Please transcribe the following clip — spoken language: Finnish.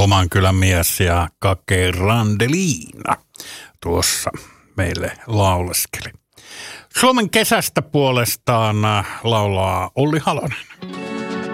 Lomankylän mies ja Kake Randeliina tuossa meille lauleskeli. Suomen kesästä puolestaan laulaa Olli Halonen.